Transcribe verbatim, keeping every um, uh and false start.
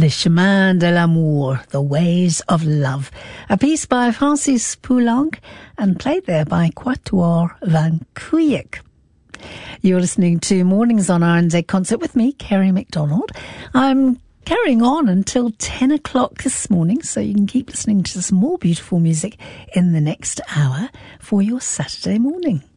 Le Chemin de l'Amour, The Ways of Love, a piece by Francis Poulenc and played there by Quatuor Van Cuyk. You're listening to Mornings on R N Z Concert with me, Kerry McDonald. I'm carrying on until ten o'clock this morning, so you can keep listening to some more beautiful music in the next hour for your Saturday morning.